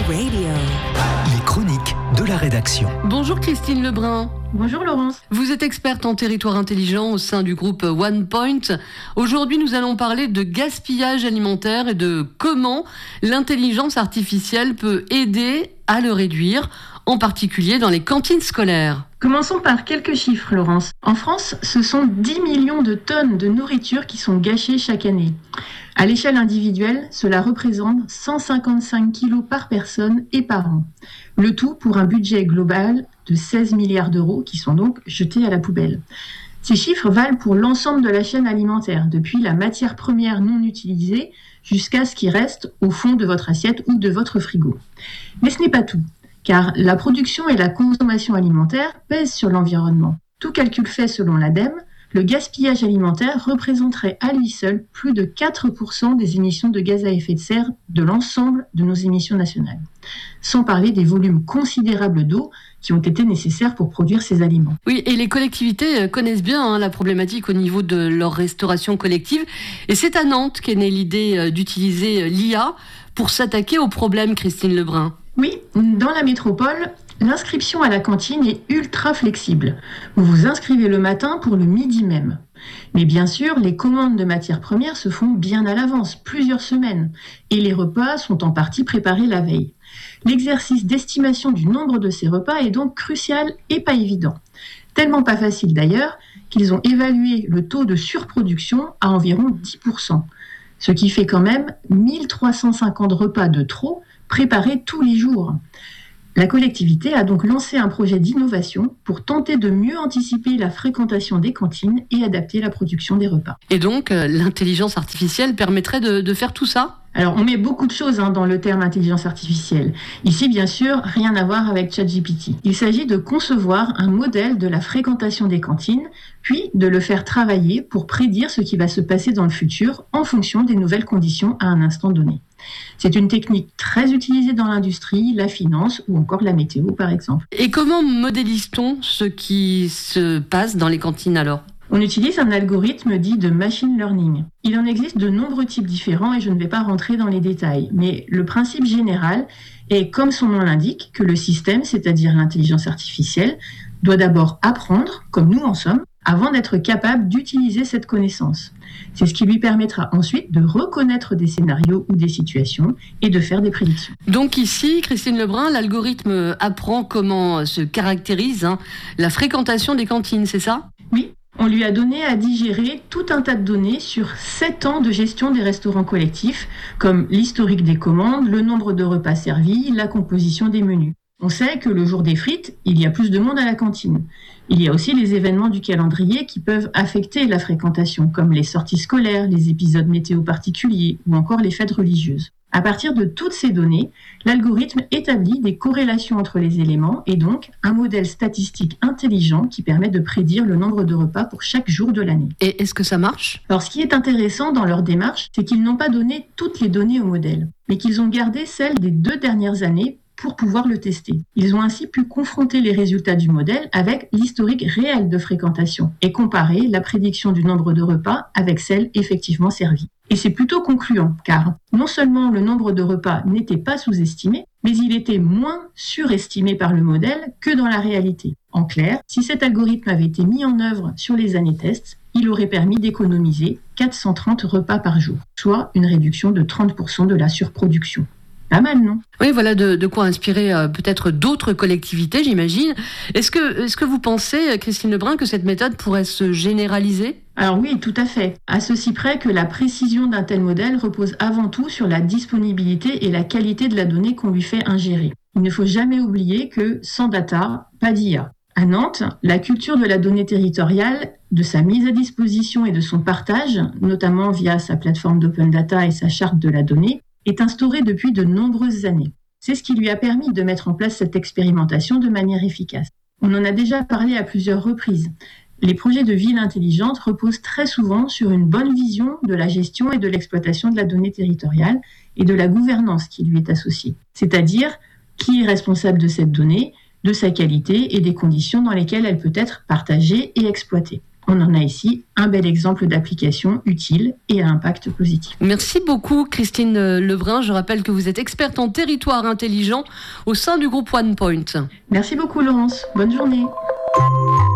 Radio. Les chroniques de la rédaction. Bonjour Christine Lebrun. Bonjour Laurence. Vous êtes experte en territoire intelligent au sein du groupe OnePoint. Aujourd'hui, nous allons parler de gaspillage alimentaire et de comment l'intelligence artificielle peut aider à le réduire, en particulier dans les cantines scolaires. Commençons par quelques chiffres, Laurence. En France, ce sont 10 millions de tonnes de nourriture qui sont gâchées chaque année. À l'échelle individuelle, cela représente 155 kilos par personne et par an. Le tout pour un budget global de 16 milliards d'euros qui sont donc jetés à la poubelle. Ces chiffres valent pour l'ensemble de la chaîne alimentaire, depuis la matière première non utilisée jusqu'à ce qui reste au fond de votre assiette ou de votre frigo. Mais ce n'est pas tout, car la production et la consommation alimentaire pèsent sur l'environnement. Tout calcul fait selon l'ADEME, le gaspillage alimentaire représenterait à lui seul plus de 4% des émissions de gaz à effet de serre de l'ensemble de nos émissions nationales. Sans parler des volumes considérables d'eau qui ont été nécessaires pour produire ces aliments. Oui, et les collectivités connaissent bien la problématique au niveau de leur restauration collective. Et c'est à Nantes qu'est née l'idée d'utiliser l'IA pour s'attaquer au problème, Christine Lebrun. Oui, dans la métropole, l'inscription à la cantine est ultra flexible. Vous vous inscrivez le matin pour le midi même. Mais bien sûr, les commandes de matières premières se font bien à l'avance, plusieurs semaines, et les repas sont en partie préparés la veille. L'exercice d'estimation du nombre de ces repas est donc crucial et pas évident. Tellement pas facile d'ailleurs qu'ils ont évalué le taux de surproduction à environ 10%, ce qui fait quand même 1350 repas de trop préparés tous les jours. La collectivité a donc lancé un projet d'innovation pour tenter de mieux anticiper la fréquentation des cantines et adapter la production des repas. Et donc, l'intelligence artificielle permettrait de faire tout ça ? Alors, on met beaucoup de choses dans le terme intelligence artificielle. Ici, bien sûr, rien à voir avec ChatGPT. Il s'agit de concevoir un modèle de la fréquentation des cantines, puis de le faire travailler pour prédire ce qui va se passer dans le futur en fonction des nouvelles conditions à un instant donné. C'est une technique très utilisée dans l'industrie, la finance ou encore la météo, par exemple. Et comment modélise-t-on ce qui se passe dans les cantines alors ? On utilise un algorithme dit de machine learning. Il en existe de nombreux types différents et je ne vais pas rentrer dans les détails. Mais le principe général est, comme son nom l'indique, que le système, c'est-à-dire l'intelligence artificielle, doit d'abord apprendre, comme nous en sommes, avant d'être capable d'utiliser cette connaissance. C'est ce qui lui permettra ensuite de reconnaître des scénarios ou des situations et de faire des prédictions. Donc ici, Christine Lebrun, l'algorithme apprend comment se caractérise la fréquentation des cantines, c'est ça ? Oui. On lui a donné à digérer tout un tas de données sur 7 ans de gestion des restaurants collectifs, comme l'historique des commandes, le nombre de repas servis, la composition des menus. On sait que le jour des frites, il y a plus de monde à la cantine. Il y a aussi les événements du calendrier qui peuvent affecter la fréquentation, comme les sorties scolaires, les épisodes météo particuliers ou encore les fêtes religieuses. À partir de toutes ces données, l'algorithme établit des corrélations entre les éléments et donc un modèle statistique intelligent qui permet de prédire le nombre de repas pour chaque jour de l'année. Et est-ce que ça marche ? Alors, ce qui est intéressant dans leur démarche, c'est qu'ils n'ont pas donné toutes les données au modèle, mais qu'ils ont gardé celles des 2 dernières années pour pouvoir le tester. Ils ont ainsi pu confronter les résultats du modèle avec l'historique réel de fréquentation et comparer la prédiction du nombre de repas avec celle effectivement servie. Et c'est plutôt concluant, car non seulement le nombre de repas n'était pas sous-estimé, mais il était moins surestimé par le modèle que dans la réalité. En clair, si cet algorithme avait été mis en œuvre sur les années tests, il aurait permis d'économiser 430 repas par jour, soit une réduction de 30% de la surproduction. Pas mal, non ? Oui, voilà de quoi inspirer peut-être d'autres collectivités, j'imagine. Est-ce que vous pensez, Christine Lebrun, que cette méthode pourrait se généraliser ? Alors oui, tout à fait. À ceci près que la précision d'un tel modèle repose avant tout sur la disponibilité et la qualité de la donnée qu'on lui fait ingérer. Il ne faut jamais oublier que sans data, pas d'IA. À Nantes, la culture de la donnée territoriale, de sa mise à disposition et de son partage, notamment via sa plateforme d'open data et sa charte de la donnée, est instaurée depuis de nombreuses années. C'est ce qui lui a permis de mettre en place cette expérimentation de manière efficace. On en a déjà parlé à plusieurs reprises. Les projets de ville intelligente reposent très souvent sur une bonne vision de la gestion et de l'exploitation de la donnée territoriale et de la gouvernance qui lui est associée. C'est-à-dire qui est responsable de cette donnée, de sa qualité et des conditions dans lesquelles elle peut être partagée et exploitée. On en a ici un bel exemple d'application utile et à impact positif. Merci beaucoup Christine Lebrun. Je rappelle que vous êtes experte en territoire intelligent au sein du groupe OnePoint. Merci beaucoup Laurence. Bonne journée.